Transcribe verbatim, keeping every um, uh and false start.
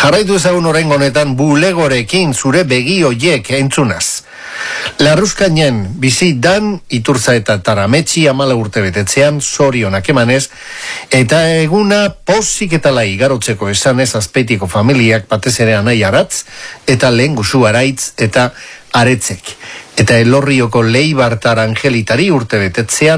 Jarraitu ezagun orain honetan bulegorekin zure begi hoiek entzunaz. Larruzkainen bizi dan Iturtza eta Tarametxi amala urte betetzean zorionak emanez, eta eguna pozik eta lai garotzeko esanez Azpeitiko familiak batez ere Anai Aratz eta Lehengusu Araitz eta Aretzek. Eta Elorrioko Leibartar Angelitari urte betetzean